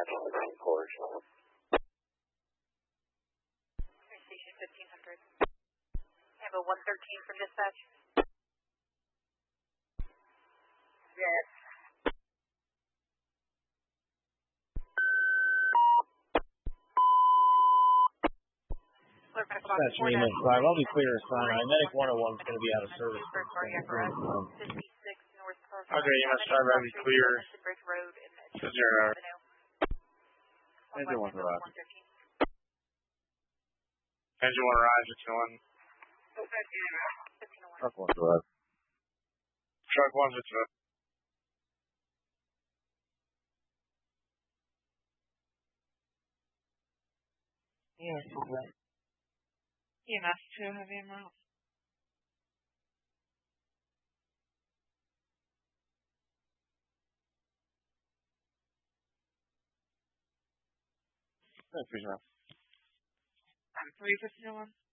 National Course. Station 1500. I have a 113 from dispatch. Yes. Dispatch Lima 5. I'll be clear as Sinai. Medic 101 is going to be out of service. 56 North Park. Okay, EMS 5, I'll be clear. Bridge Road and Zero. Engine 1 arrive. Engine 1 arrives, it's going. Truck 1 arrive. Truck 1's it's up. Yes, right. EMS 2, heavy amount. Thanks, Regional. 351.